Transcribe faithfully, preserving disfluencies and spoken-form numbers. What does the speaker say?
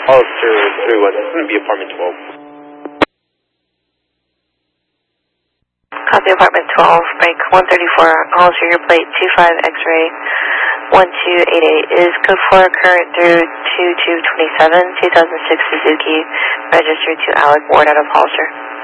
Hollister three one, it's going to be apartment twelve. Copy apartment twelve, break one thirty-four, Hollister, your plate two five X-ray one two eight eight. Is code four current through two two twenty-seven, two thousand six Suzuki, registered to Alec Ward out of Hollister.